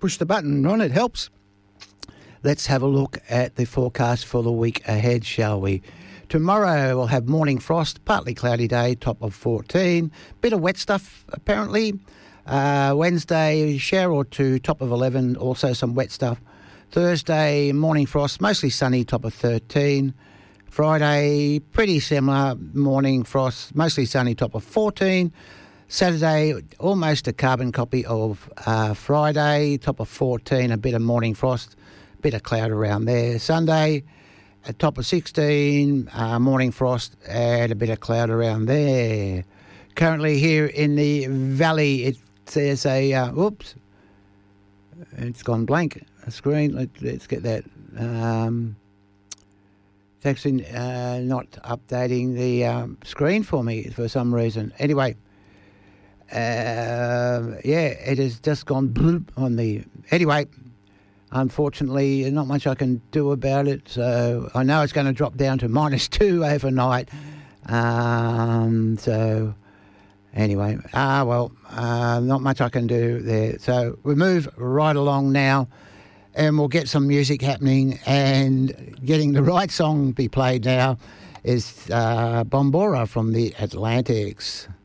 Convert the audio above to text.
push the button, Ron. It helps. Let's have a look at the forecast for the week ahead, shall we? Tomorrow we'll have morning frost, partly cloudy day, top of 14. Bit of wet stuff, apparently. Wednesday, shower or two, top of 11, also some wet stuff. Thursday, morning frost, mostly sunny, top of 13. Friday, pretty similar, morning frost, mostly sunny, top of 14. Saturday, almost a carbon copy of Friday, top of 14, a bit of morning frost, bit of cloud around there. Sunday, a top of 16, morning frost and a bit of cloud around there. Currently here in the valley, it says whoops, it's gone blank, a screen. Let's get that. It's actually not updating the screen for me for some reason. Anyway, it has just gone bloop on the... Anyway, unfortunately, not much I can do about it. So I know it's going to drop down to -2 overnight. So anyway, not much I can do there. So we move right along now, and we'll get some music happening, and getting the right song be played now is Bombora from the Atlantics.